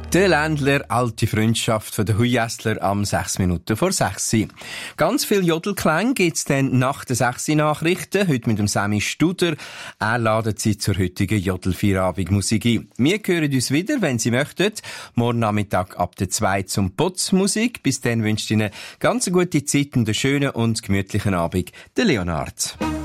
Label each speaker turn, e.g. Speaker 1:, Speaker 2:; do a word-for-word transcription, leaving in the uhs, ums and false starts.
Speaker 1: Der Ländler, alte Freundschaft von der Hujässler am sechs Minuten vor sechs. Ganz viel Jodelklänge gibt's dann nach den sechs Nachrichten. Heute mit dem Sammy Studer. Er ladet Sie zur heutigen Jodel-Feierabend-Musik ein. Wir hören uns wieder, wenn Sie möchten. Morgen Nachmittag ab der zwei zum Putzmusik. Bis dann wünscht Ihnen ganz eine gute Zeit und einen schönen und gemütlichen Abend. Der Leonard.